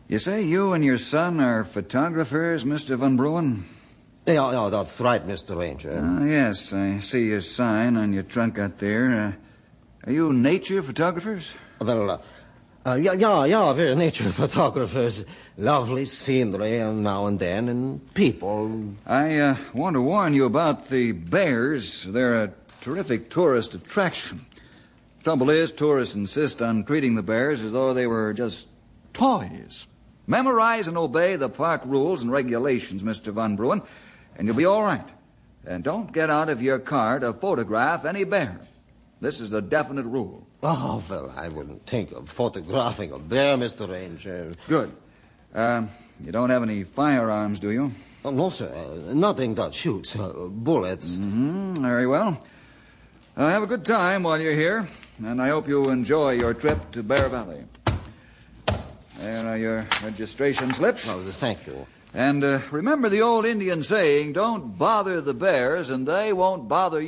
You say you and your son are photographers, Mr. Van Bruin? Yeah, that's right, Mr. Ranger. Yes, I see your sign on your trunk out there. Are you nature photographers? Well, we're nature photographers. Lovely scenery now and then, and people. I want to warn you about the bears. They're a terrific tourist attraction. Trouble is, tourists insist on treating the bears as though they were just toys. Memorize and obey the park rules and regulations, Mr. Van Bruin, and you'll be all right. And don't get out of your car to photograph any bear. This is a definite rule. Oh, well, I wouldn't think of photographing a bear, Mr. Ranger. Good. You don't have any firearms, do you? Oh, no, sir. Nothing that shoots bullets. Mm-hmm. Very well. Have a good time while you're here, and I hope you enjoy your trip to Bear Valley. There are your registration slips. Oh, thank you. And remember the old Indian saying, don't bother the bears and they won't bother you.